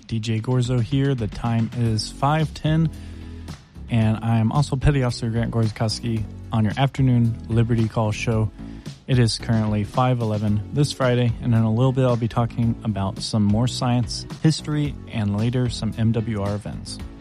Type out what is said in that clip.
DJ Gorzo here. The time is 5:10, and I am also Petty Officer Grant Gorzkowski on your afternoon Liberty Call show. It is currently 5:11 this Friday, and in a little bit I'll be talking about some more science, history, and later some MWR events.